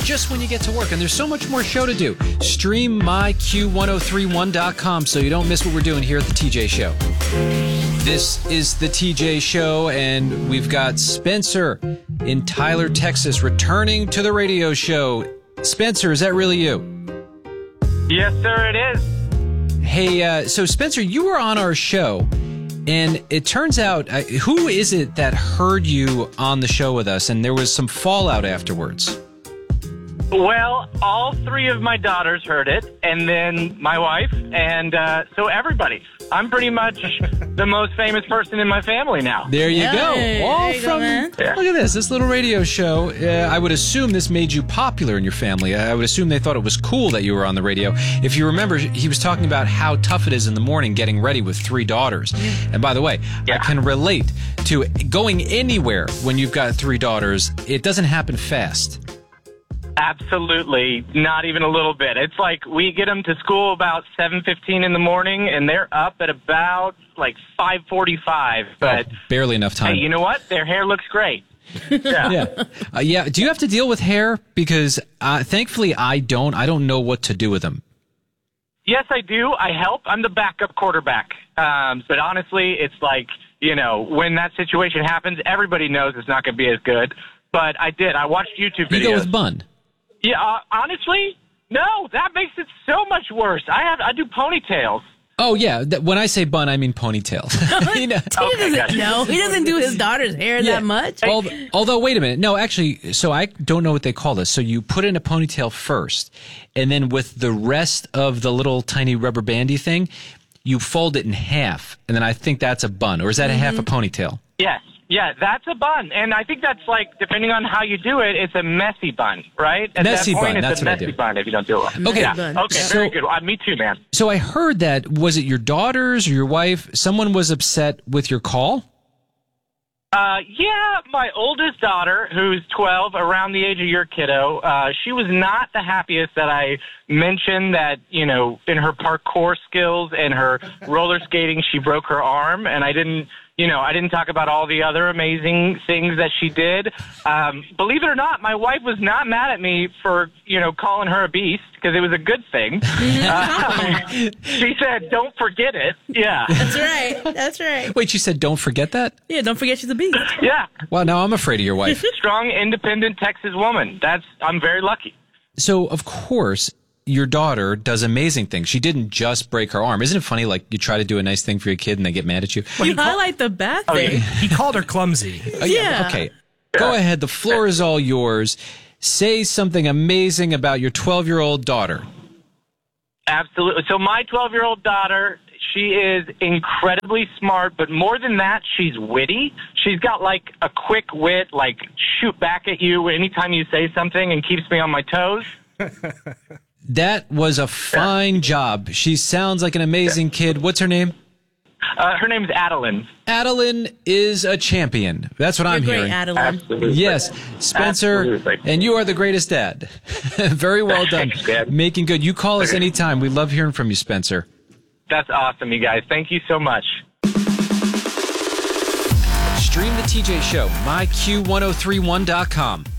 just when you get to work. And there's so much more show to do. Stream myq1031.com so you don't miss what we're doing here at the TJ Show. This is the TJ Show, and we've got Spencer in Tyler, Texas, returning to the radio show. Spencer, is that really you? Yes, sir, it is. Hey, so Spencer, you were on our show, and it turns out, who is it that heard you on the show with us, and there was some fallout afterwards? Well, all three of my daughters heard it, and then my wife, and so everybody. I'm pretty much the most famous person in my family now. There you go. All there you from, go, man. look at this little radio show. I would assume this made you popular in your family. I would assume they thought it was cool that you were on the radio. If you remember, he was talking about how tough it is in the morning getting ready with three daughters. And by the way, I can relate to going anywhere when you've got three daughters. It doesn't happen fast. Absolutely, not even a little bit. It's like we get them to school about 7:15 in the morning, and they're up at about like 5:45. But barely enough time. Hey, you know what? Their hair looks great. Yeah. Do you have to deal with hair? Because thankfully I don't. I don't know what to do with them. Yes, I do. I help. I'm the backup quarterback. But honestly, it's like, when that situation happens, everybody knows it's not going to be as good. But I did. I watched YouTube videos. You go with bun. Yeah, honestly, no. That makes it so much worse. I do ponytails. Oh, yeah. When I say bun, I mean ponytail. He doesn't do his daughter's hair that much. Although, wait a minute. No, actually, so I don't know what they call this. So you put in a ponytail first, and then with the rest of the little tiny rubber bandy thing, you fold it in half, and then I think that's a bun. Or is that a half a ponytail? Yes. Yeah, that's a bun. And I think that's like, depending on how you do it, it's a messy bun, right? At messy that point, bun, that's it's a what I messy do. bun if you don't do it. Okay. Okay, very good. Me too, man. So I heard that, was it your daughters or your wife, someone was upset with your call? Yeah, my oldest daughter, who's 12, around the age of your kiddo, she was not the happiest that I mentioned that, in her parkour skills and her roller skating, she broke her arm, and I didn't talk about all the other amazing things that she did. Believe it or not, my wife was not mad at me for, calling her a beast, because it was a good thing. She said, don't forget it. Yeah. That's right. Wait, she said don't forget that? Yeah, don't forget she's a beast. Yeah. Well, now I'm afraid of your wife. Strong, independent Texas woman. I'm very lucky. So, of course, your daughter does amazing things. She didn't just break her arm. Isn't it funny, like, you try to do a nice thing for your kid and they get mad at you? You highlight the bad thing. He called her clumsy. Yeah. Okay. Go ahead. The floor is all yours. Say something amazing about your 12-year-old daughter. Absolutely. So my 12-year-old daughter, she is incredibly smart, but more than that, she's witty. She's got like a quick wit, like shoot back at you anytime you say something, and keeps me on my toes. That was a fine job. She sounds like an amazing kid. What's her name? Her name's Adeline. Adeline is a champion. That's what I'm Great, hearing. Adeline. Absolutely. Yes, Spencer, Absolutely. and you are the greatest dad. Very well done. Thanks, Dad. Making good. You call us anytime. We love hearing from you, Spencer. That's awesome, you guys. Thank you so much. Stream the TJ Show, myq1031.com.